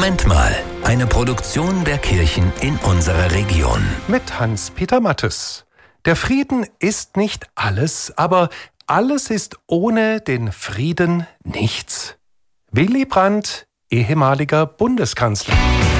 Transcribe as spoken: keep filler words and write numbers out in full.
Moment mal, eine Produktion der Kirchen in unserer Region. Mit Hans-Peter Mattes. Der Frieden ist nicht alles, aber alles ist ohne den Frieden nichts. Willy Brandt, ehemaliger Bundeskanzler.